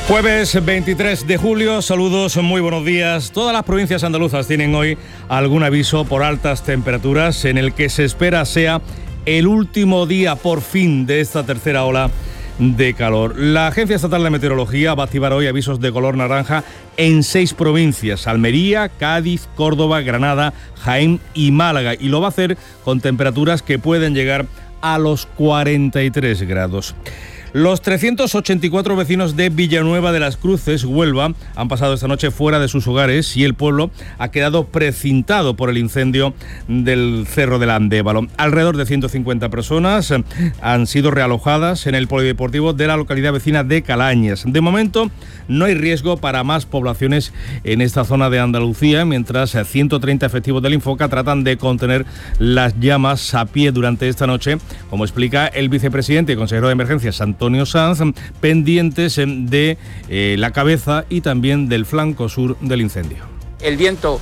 Jueves 23 de julio, saludos, muy buenos días. Todas las provincias andaluzas tienen hoy algún aviso por altas temperaturas en el que se espera sea el último día por fin de esta tercera ola de calor. La Agencia Estatal de Meteorología va a activar hoy avisos de color naranja en 6 provincias: Almería, Cádiz, Córdoba, Granada, Jaén y Málaga, y lo va a hacer con temperaturas que pueden llegar a los 43 grados. Los 384 vecinos de Villanueva de las Cruces, Huelva, han pasado esta noche fuera de sus hogares y el pueblo ha quedado precintado por el incendio del Cerro del Andévalo. Alrededor de 150 personas han sido realojadas en el polideportivo de la localidad vecina de Calañas. De momento, no hay riesgo para más poblaciones en esta zona de Andalucía, mientras 130 efectivos del Infoca tratan de contener las llamas a pie durante esta noche, como explica el vicepresidente y consejero de Emergencias, Antonio Sanz, pendientes de la cabeza y también del flanco sur del incendio. El viento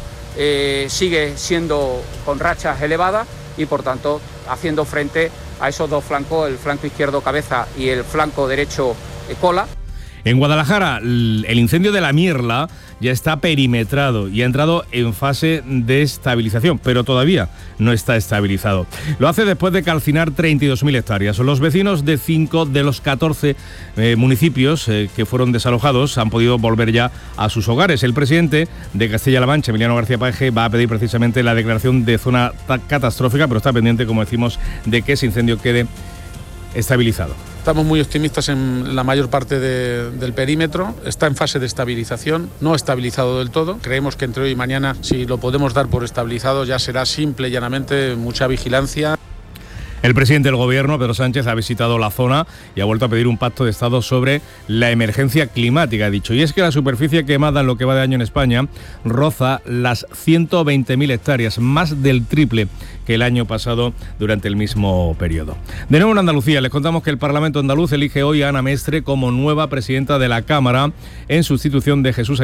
sigue siendo con rachas elevadas y, por tanto, haciendo frente a esos dos flancos, el flanco izquierdo cabeza y el flanco derecho cola. En Guadalajara, el incendio de la Mierla ya está perimetrado y ha entrado en fase de estabilización, pero todavía no está estabilizado. Lo hace después de calcinar 32.000 hectáreas. Los vecinos de 5 de los 14 municipios que fueron desalojados han podido volver ya a sus hogares. El presidente de Castilla-La Mancha, Emiliano García Paje, va a pedir precisamente la declaración de zona catastrófica, pero está pendiente, como decimos, de que ese incendio quede estabilizado. Estamos muy optimistas en la mayor parte del perímetro, está en fase de estabilización, no estabilizado del todo. Creemos que entre hoy y mañana, si lo podemos dar por estabilizado, ya será simple y llanamente mucha vigilancia. El presidente del Gobierno, Pedro Sánchez, ha visitado la zona y ha vuelto a pedir un pacto de Estado sobre la emergencia climática, ha dicho. Y es que la superficie quemada en lo que va de año en España roza las 120.000 hectáreas, más del triple que el año pasado durante el mismo periodo. De nuevo en Andalucía, les contamos que el Parlamento andaluz elige hoy a Ana Mestre como nueva presidenta de la Cámara en sustitución de Jesús